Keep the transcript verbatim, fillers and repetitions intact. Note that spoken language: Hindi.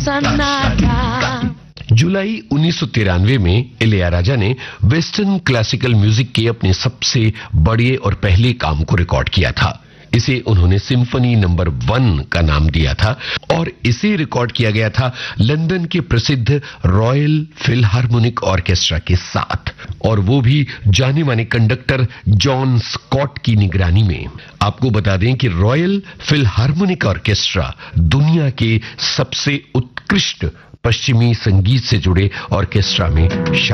जुलाई उन्नीस सौ तिरानवे में इलैयाराजा ने वेस्टर्न क्लासिकल म्यूजिक के अपने सबसे बड़े और पहले काम को रिकॉर्ड किया था। इसे उन्होंने सिम्फनी नंबर वन का नाम दिया था और इसे रिकॉर्ड किया गया था लंदन के प्रसिद्ध रॉयल फिलहार्मोनिक ऑर्केस्ट्रा के साथ, और वो भी जाने माने कंडक्टर जॉन स्कॉट की निगरानी में। आपको बता दें कि रॉयल फिलहार्मोनिक ऑर्केस्ट्रा दुनिया के सबसे उत्कृष्ट पश्चिमी संगीत से जुड़े ऑर्केस्ट्रा में शामिल